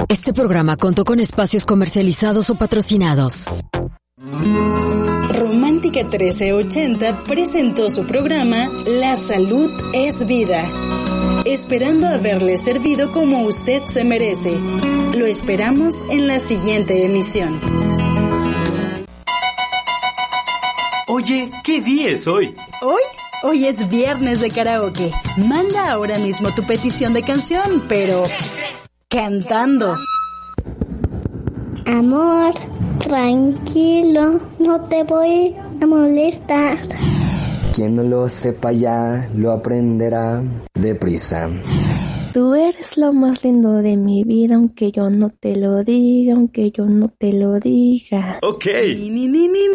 Este programa contó con espacios comercializados o patrocinados. Romántica 1380 presentó su programa La Salud es Vida, esperando haberle servido como usted se merece. Lo esperamos en la siguiente emisión. Oye, ¿qué día es hoy? Hoy es viernes de karaoke. Manda ahora mismo tu petición de canción, pero cantando. Amor, tranquilo, no te voy a molestar. Quien no lo sepa ya, lo aprenderá deprisa. Tú eres lo más lindo de mi vida, aunque yo no te lo diga, aunque yo no te lo diga. Ok.